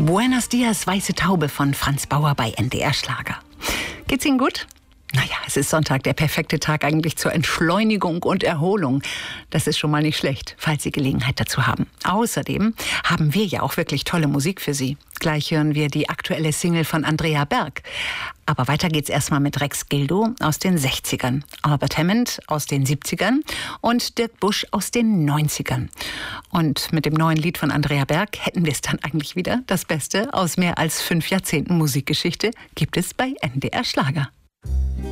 Buenos Dias, Weiße Taube von Franz Bauer bei NDR Schlager. Geht's Ihnen gut? Naja, es ist Sonntag, der perfekte Tag eigentlich zur Entschleunigung und Erholung. Das ist schon mal nicht schlecht, falls Sie Gelegenheit dazu haben. Außerdem haben wir ja auch wirklich tolle Musik für Sie. Gleich hören wir die aktuelle Single von Andrea Berg. Aber weiter geht's erstmal mit Rex Gildo aus den 60ern, Albert Hammond aus den 70ern und Dirk Busch aus den 90ern. Und mit dem neuen Lied von Andrea Berg hätten wir es dann eigentlich wieder. Das Beste aus mehr als 5 Jahrzehnten Musikgeschichte gibt es bei NDR Schlager.